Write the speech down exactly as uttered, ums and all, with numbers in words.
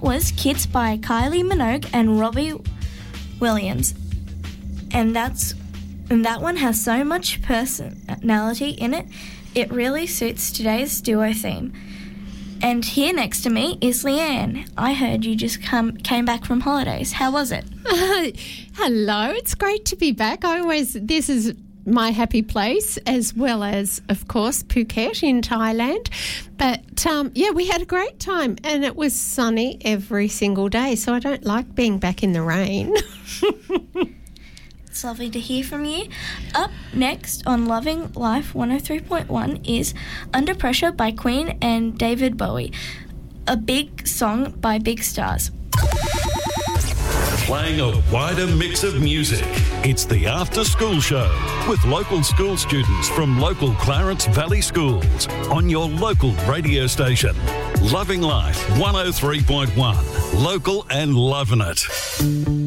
was Kids by Kylie Minogue and Robbie Williams. And that's and that one has so much personality in it. It really suits today's duo theme. And here next to me is Leanne. I heard you just come came back from holidays. How was it? Uh, hello, it's great to be back. I always this is my happy place, as well as, of course, Phuket in Thailand. But, um, yeah, we had a great time, and it was sunny every single day, so I don't like being back in the rain. It's lovely to hear from you. Up next on Loving Life one oh three point one is Under Pressure by Queen and David Bowie, a big song by big stars. Playing a wider mix of music. It's the After School Show with local school students from local Clarence Valley schools on your local radio station. Loving Life one oh three point one. Local and loving it.